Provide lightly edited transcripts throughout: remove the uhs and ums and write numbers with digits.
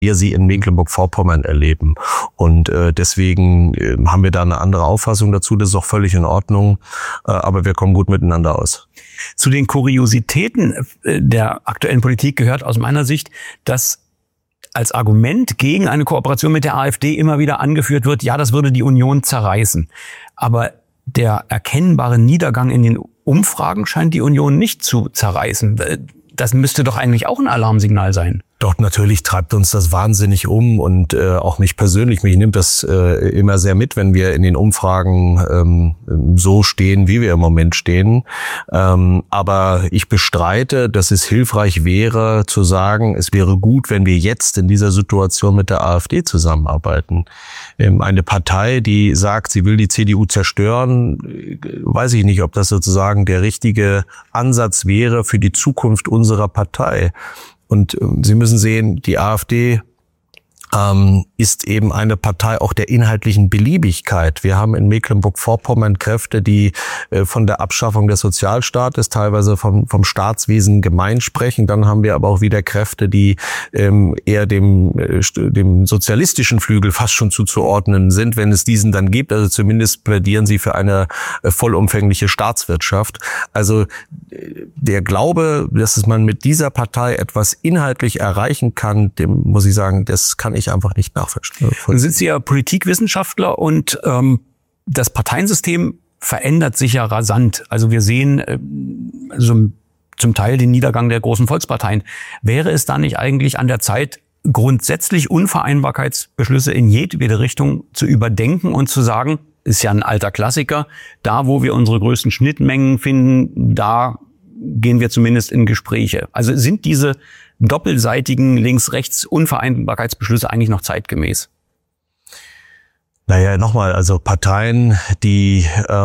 wir sie in Mecklenburg-Vorpommern erleben. Und deswegen haben wir da eine andere Auffassung dazu. Das ist auch völlig in Ordnung. Aber wir kommen gut miteinander aus. Zu den Kuriositäten der aktuellen Politik gehört aus meiner Sicht, dass als Argument gegen eine Kooperation mit der AfD immer wieder angeführt wird, ja, das würde die Union zerreißen. Aber der erkennbare Niedergang in den Umfragen scheint die Union nicht zu zerreißen. Das müsste doch eigentlich auch ein Alarmsignal sein. Doch, natürlich treibt uns das wahnsinnig um und auch mich persönlich. Mich nimmt das immer sehr mit, wenn wir in den Umfragen so stehen, wie wir im Moment stehen. Aber ich bestreite, dass es hilfreich wäre, zu sagen, es wäre gut, wenn wir jetzt in dieser Situation mit der AfD zusammenarbeiten. Eine Partei, die sagt, sie will die CDU zerstören, weiß ich nicht, ob das sozusagen der richtige Ansatz wäre für die Zukunft unserer Partei. Und Sie müssen sehen, die AfD ist eben eine Partei auch der inhaltlichen Beliebigkeit. Wir haben in Mecklenburg-Vorpommern Kräfte, die von der Abschaffung des Sozialstaates, teilweise vom Staatswesen gemein sprechen. Dann haben wir aber auch wieder Kräfte, die eher dem sozialistischen Flügel fast schon zuzuordnen sind, wenn es diesen dann gibt. Also zumindest plädieren sie für eine vollumfängliche Staatswirtschaft. Also der Glaube, dass man mit dieser Partei etwas inhaltlich erreichen kann, dem muss ich sagen, das kann ich einfach nicht nachvollziehen. Nun sind Sie ja Politikwissenschaftler und das Parteiensystem verändert sich ja rasant. Also wir sehen zum Teil den Niedergang der großen Volksparteien. Wäre es da nicht eigentlich an der Zeit, grundsätzlich Unvereinbarkeitsbeschlüsse in jedwede Richtung zu überdenken und zu sagen, ist ja ein alter Klassiker, da wo wir unsere größten Schnittmengen finden, da gehen wir zumindest in Gespräche. Also sind diese doppelseitigen Links-Rechts-Unvereinbarkeitsbeschlüsse eigentlich noch zeitgemäß? Naja, nochmal, also Parteien, die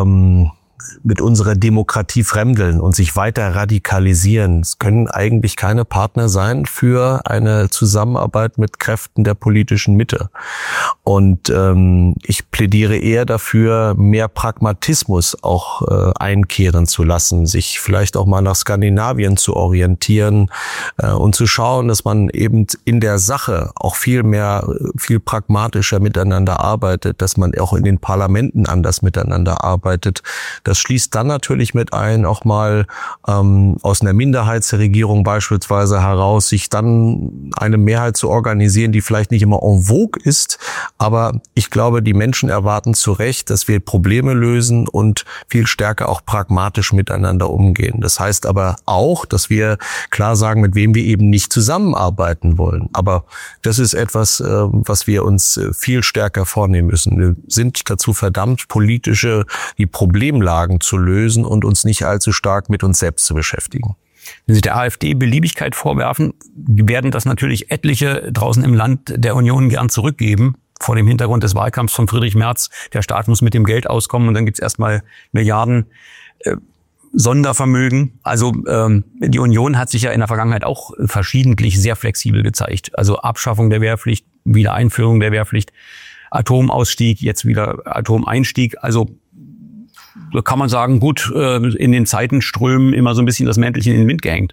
mit unserer Demokratie fremdeln und sich weiter radikalisieren, es können eigentlich keine Partner sein für eine Zusammenarbeit mit Kräften der politischen Mitte. Und ich plädiere eher dafür, mehr Pragmatismus auch einkehren zu lassen, sich vielleicht auch mal nach Skandinavien zu orientieren und zu schauen, dass man eben in der Sache auch viel pragmatischer miteinander arbeitet, dass man auch in den Parlamenten anders miteinander arbeitet. Das schließt dann natürlich mit ein, auch mal aus einer Minderheitsregierung beispielsweise heraus, sich dann eine Mehrheit zu organisieren, die vielleicht nicht immer en vogue ist, aber ich glaube, die Menschen erwarten zu Recht, dass wir Probleme lösen und viel stärker auch pragmatisch miteinander umgehen. Das heißt aber auch, dass wir klar sagen, mit wem wir eben nicht zusammenarbeiten wollen. Aber das ist etwas, was wir uns viel stärker vornehmen müssen. Wir sind dazu verdammt, die Problemlagen zu lösen und uns nicht allzu stark mit uns selbst zu beschäftigen. Wenn Sie der AfD Beliebigkeit vorwerfen, werden das natürlich etliche draußen im Land der Union gern zurückgeben. Vor dem Hintergrund des Wahlkampfs von Friedrich Merz, der Staat muss mit dem Geld auskommen und dann gibt's erstmal Milliarden Sondervermögen. Also die Union hat sich ja in der Vergangenheit auch verschiedentlich sehr flexibel gezeigt. Also Abschaffung der Wehrpflicht, Wiedereinführung der Wehrpflicht, Atomausstieg, jetzt wieder Atomeinstieg. Also da kann man sagen, gut, in den Zeitenströmen immer so ein bisschen das Mäntelchen in den Wind gehängt.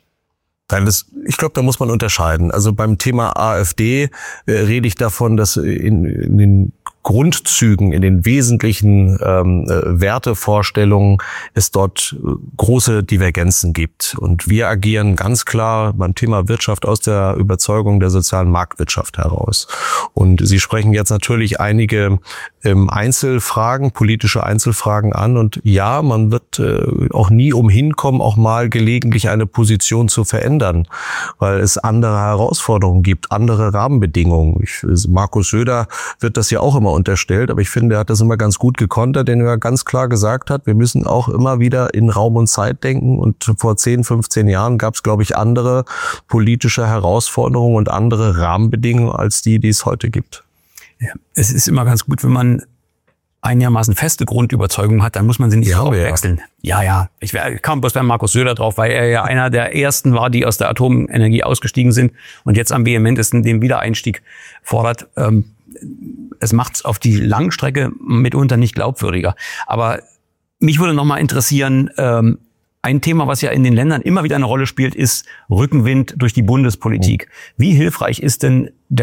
Ich glaube, da muss man unterscheiden. Also beim Thema AfD rede ich davon, dass in den Grundzügen, in den wesentlichen Wertevorstellungen es dort große Divergenzen gibt. Und wir agieren ganz klar beim Thema Wirtschaft aus der Überzeugung der sozialen Marktwirtschaft heraus. Und Sie sprechen jetzt natürlich einige Einzelfragen, politische Einzelfragen an. Und ja, man wird auch nie umhin kommen, auch mal gelegentlich eine Position zu verändern, weil es andere Herausforderungen gibt, andere Rahmenbedingungen. Markus Söder wird das ja auch immer unterstellt, aber ich finde, er hat das immer ganz gut gekontert, denn er ganz klar gesagt hat, wir müssen auch immer wieder in Raum und Zeit denken. Und vor 10, 15 Jahren gab es, glaube ich, andere politische Herausforderungen und andere Rahmenbedingungen als die es heute gibt. Ja, es ist immer ganz gut, wenn man einigermaßen feste Grundüberzeugung hat, dann muss man sie nicht so wechseln. Ja. Ich kam bloß bei Markus Söder drauf, weil er ja einer der ersten war, die aus der Atomenergie ausgestiegen sind und jetzt am vehementesten den Wiedereinstieg fordert. Es macht's auf die Langstrecke mitunter nicht glaubwürdiger. Aber mich würde noch mal interessieren, ein Thema, was ja in den Ländern immer wieder eine Rolle spielt, ist Rückenwind durch die Bundespolitik. Wie hilfreich ist denn